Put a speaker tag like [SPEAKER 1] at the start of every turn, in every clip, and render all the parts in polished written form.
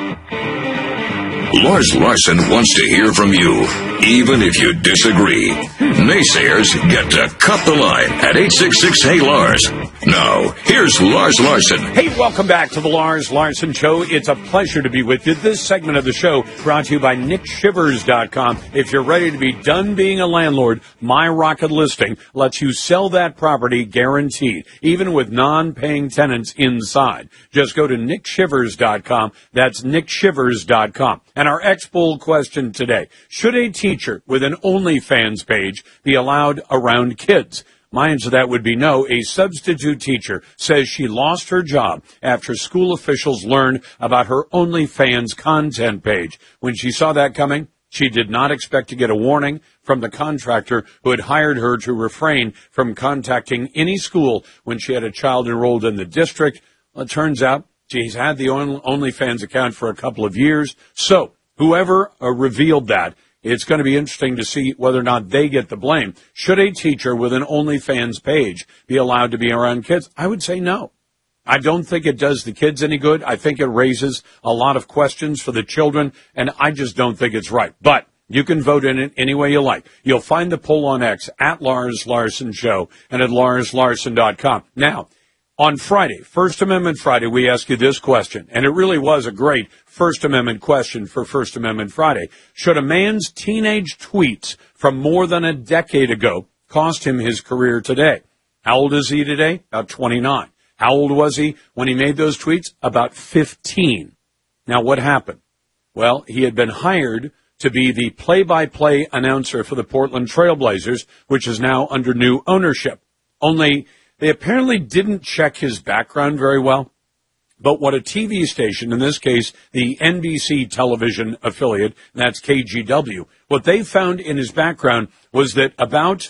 [SPEAKER 1] Lars Larson wants to hear from you, even if you disagree. Naysayers get to cut the line at 866-HEY-LARS. Now, here's Lars Larson.
[SPEAKER 2] Hey, welcome back to the Lars Larson Show. It's a pleasure to be with you. This segment of the show brought to you by NickShivers.com. If you're ready to be done being a landlord, My Rocket Listing lets you sell that property guaranteed, even with non-paying tenants inside. Just go to NickShivers.com. That's NickShivers.com. And our X-Poll question today: should a teacher with an OnlyFans page be allowed around kids? My answer to that would be no. A substitute teacher says she lost her job after school officials learned about her OnlyFans content page. When she saw that coming, she did not expect to get a warning from the contractor who had hired her to refrain from contacting any school when she had a child enrolled in the district. Well, it turns out she's had the OnlyFans account for a couple of years. So whoever revealed that, it's going to be interesting to see whether or not they get the blame. Should a teacher with an OnlyFans page be allowed to be around kids? I would say no. I don't think it does the kids any good. I think it raises a lot of questions for the children, and I just don't think it's right. But you can vote in it any way you like. You'll find the poll on X at Lars Larson Show and at LarsLarson.com. Now, on Friday, First Amendment Friday, we asked you this question, and it really was a great First Amendment question for First Amendment Friday. Should a man's teenage tweets from more than a decade ago cost him his career today? How old is he today? About 29. How old was he when he made those tweets? About 15. Now, what happened? Well, he had been hired to be the play-by-play announcer for the Portland Trail Blazers, which is now under new ownership. Only they apparently didn't check his background very well. But what a TV station, in this case, the NBC television affiliate, that's KGW, what they found in his background was that about,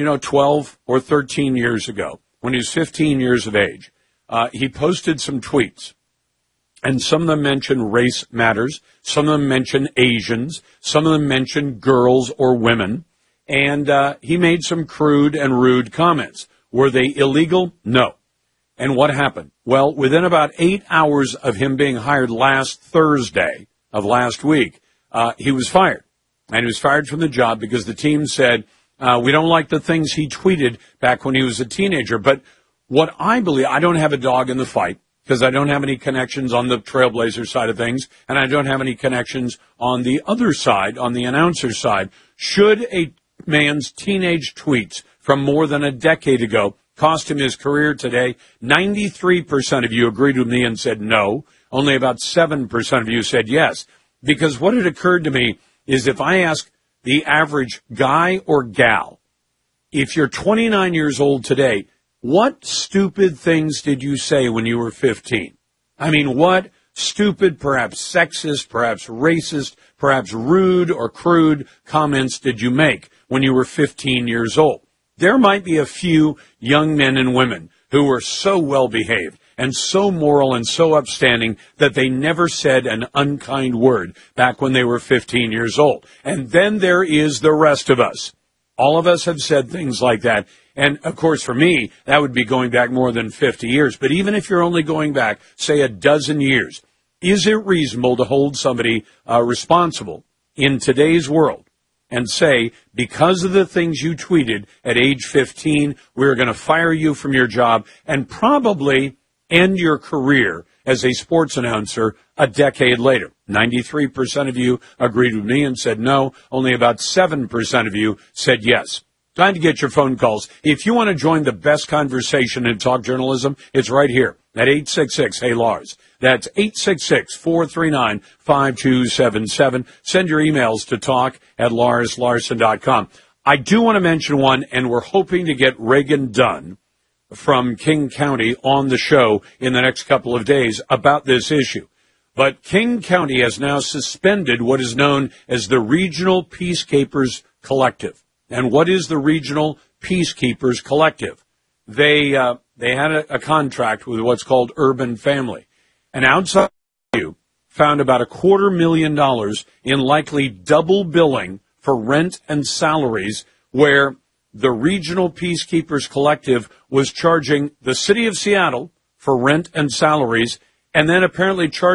[SPEAKER 2] 12 or 13 years ago, when he was 15 years of age, he posted some tweets. And some of them mention race matters. Some of them mention Asians. Some of them mention girls or women. And he made some crude and rude comments. Were they illegal? No. And what happened? Well, within about 8 hours of him being hired last Thursday of last week, he was fired. And he was fired from the job because the team said, we don't like the things he tweeted back when he was a teenager. But what I believe, I don't have a dog in the fight because I don't have any connections on the Trailblazer side of things, and I don't have any connections on the other side, on the announcer side. Should a man's teenage tweets from more than a decade ago cost him his career today? 93% of you agreed with me and said no. Only about 7% of you said yes. Because what had occurred to me is if I ask the average guy or gal, if you're 29 years old today, what stupid things did you say when you were 15? I mean, what stupid, perhaps sexist, perhaps racist, perhaps rude or crude comments did you make when you were 15 years old? There might be a few young men and women who were so well behaved and so moral and so upstanding that they never said an unkind word back when they were 15 years old. And then there is the rest of us. All of us have said things like that. And, of course, for me, that would be going back more than 50 years. But even if you're only going back, say, a dozen years, is it reasonable to hold somebody responsible in today's world and say, because of the things you tweeted at age 15, we're going to fire you from your job and probably end your career as a sports announcer a decade later? 93% of you agreed with me and said no. Only about 7% of you said yes. Time to get your phone calls. If you want to join the best conversation in talk journalism, it's right here at 866-HEY-LARS. That's 866-439-5277. Send your emails to talk@LarsLarson.com. I do want to mention one, and we're hoping to get Reagan Dunn from King County on the show in the next couple of days about this issue. But King County has now suspended what is known as the Regional Peacekeepers Collective. And what is the Regional Peacekeepers Collective? They had a contract with what's called Urban Family. And outside you found about $250,000 in likely double billing for rent and salaries, where the Regional Peacekeepers Collective was charging the city of Seattle for rent and salaries, and then apparently charging